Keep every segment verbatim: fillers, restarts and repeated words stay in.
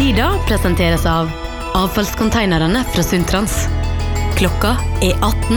Tida presenteres av avfallskonteinerne fra Sundtrans. Klokka er atten.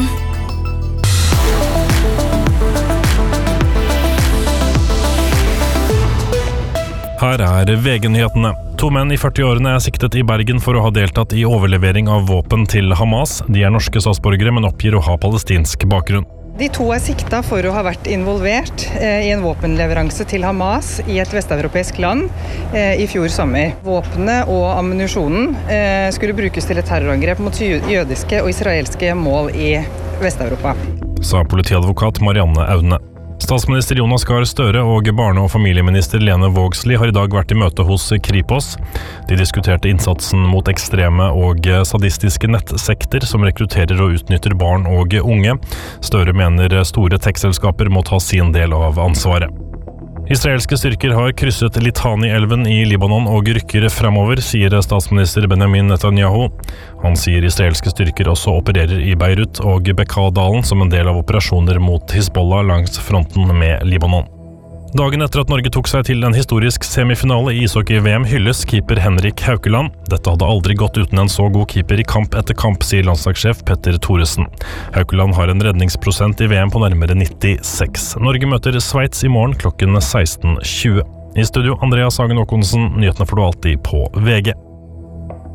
Her er V G-nyhetene. To menn i førti-årene er siktet i Bergen for å ha deltatt i overlevering av våpen til Hamas. De er norske statsborgere, men oppgir å ha palestinsk bakgrunn. De to er sikta for å ha vært involvert eh, i en våpenleveranse til Hamas i et vesteuropeisk land eh, i fjor sommer. Våpnene og ammunisjonen eh, skulle brukes til et terrorangrep mot jødiske og israelske mål i Vest-Europa. Sa politiadvokat Marianne Aune. Statsminister Jonas Gahr Støre og barne- og familieminister Lene Vågslid har i dag vært i møte hos Kripos. De diskuterte innsatsen mot ekstreme og sadistiske nettsekter som rekrutterer og utnytter barn og unge. Støre mener store tech-selskaper må ta sin del av ansvaret. Israelske styrker har krysset Litani-elven i Libanon og rykker fremover, sier statsminister Benjamin Netanyahu. Han sier israelske styrker også opererer i Beirut og Bekaa-dalen som en del av operasjoner mot Hizbollah langs fronten med Libanon. Dagen etter at Norge tok seg til en historisk semifinale i ishockey-V M hylles keeper Henrik Haukeland. Dette hadde aldri gått uten en så god keeper i kamp etter kamp, sier landslagssjef Petter Thoresen. Haukeland har en redningsprosent i V M på nærmere nittiseks. Norge møter Sveits i morgen klokken seksten tjue. I studio Andreas Hagen Håkonsen, nyhetene får du alltid på V G.